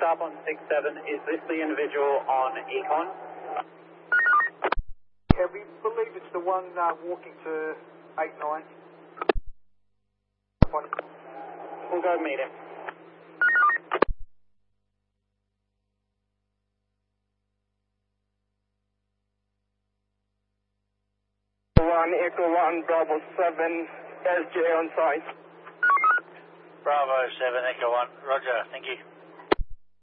stop on 6-7. Is this the individual on Econ? Yeah, we believe it's the one walking to 8-9. We'll go meet him. Echo 1, Bravo 7, SJ on site. Bravo 7, Echo 1. Roger, thank you.